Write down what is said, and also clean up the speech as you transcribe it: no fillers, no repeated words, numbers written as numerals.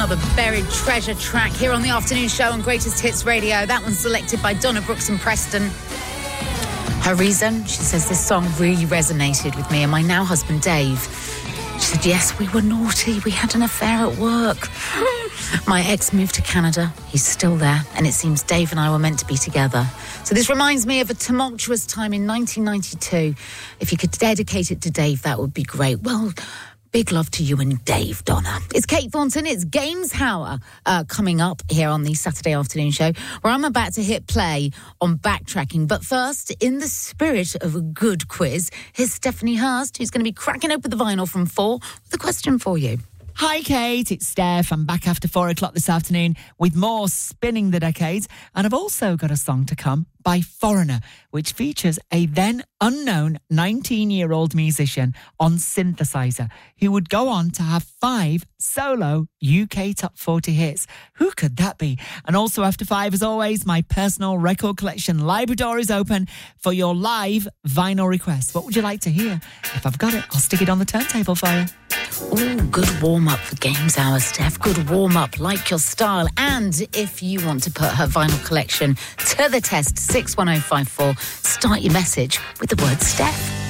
Another buried treasure track here on the afternoon show on Greatest Hits Radio. That one's selected by Donna Brooks and Preston. Her reason? She says this song really resonated with me and my now husband Dave. She said, yes, we were naughty. We had an affair at work. My ex moved to Canada. He's still there. And it seems Dave and I were meant to be together. So this reminds me of a tumultuous time in 1992. If you could dedicate it to Dave, that would be great. Well, big love to you and Dave, Donna. It's Kate Thornton. It's Games Hour coming up here on the Saturday afternoon show, where I'm about to hit play on backtracking. But first, in the spirit of a good quiz, here's Stephanie Hurst, who's going to be cracking open the vinyl from 4 with a question for you. Hi, Kate. It's Steph. I'm back after 4 o'clock this afternoon with more Spinning the Decades. And I've also got a song to come by Foreigner, which features a then unknown 19-year-old musician on synthesizer who would go on to have 5 solo UK Top 40 hits. Who could that be? And also after 5, as always, my personal record collection library door is open for your live vinyl requests. What would you like to hear? If I've got it, I'll stick it on the turntable for you. Ooh, good warm-up for Games Hour, Steph. Good warm-up, like your style. And if you want to put her vinyl collection to the test, 61054, start your message with the word Steph.